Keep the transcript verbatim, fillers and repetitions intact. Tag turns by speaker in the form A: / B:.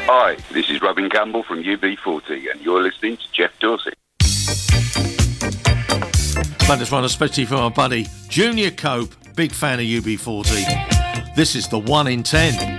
A: Hi, this is Robin Campbell from U B forty, and you're listening to Jeff Dorsey.
B: Playing this one especially for my buddy Junior Cope, big fan of U B forty. This is the one in ten.